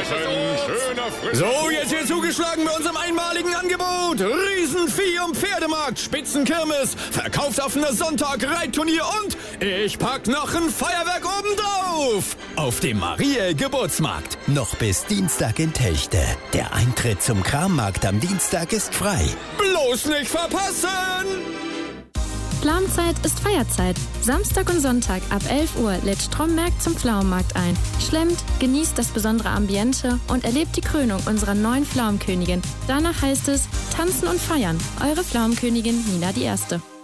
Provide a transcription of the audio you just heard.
So, jetzt hier zugeschlagen bei unserem einmaligen Angebot. Riesenvieh- und Pferdemarkt, Spitzenkirmes, verkaufsoffener Sonntag, Reitturnier und ich pack noch ein Feuerwerk obendrauf. Auf dem Marie-Geburtsmarkt. Noch bis Dienstag in Telchte. Der Eintritt zum Krammarkt am Dienstag ist frei. Bloß nicht verpassen! Pflaumenzeit ist Feierzeit. Samstag und Sonntag ab 11 Uhr lädt Stromberg zum Pflaumenmarkt ein. Schlemmt, genießt das besondere Ambiente und erlebt die Krönung unserer neuen Pflaumenkönigin. Danach heißt es Tanzen und Feiern. Eure Pflaumenkönigin Nina die Erste.